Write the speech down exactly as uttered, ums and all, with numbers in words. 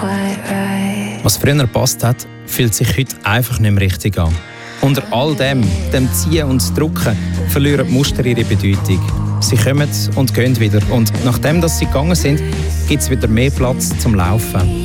Was früher gepasst hat, fühlt sich heute einfach nicht mehr richtig an. Unter all dem, dem Ziehen und Drucken, verlieren die Muster ihre Bedeutung. Sie kommen und gehen wieder. Und nachdem dass sie gegangen sind, gibt es wieder mehr Platz zum Laufen.